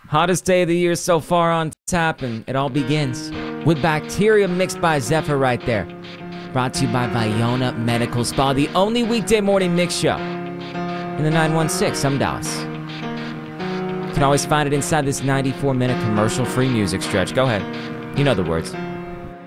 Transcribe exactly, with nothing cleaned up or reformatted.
Hottest day of the year so far on tap, and it all begins with Bacteria mixed by Zephyr right there. Brought to you by Viona Medical Spa, the only weekday morning mix show in the nine one six. I'm Dallas. You can always find it inside this ninety-four minute commercial-free music stretch. Go ahead. You know the words.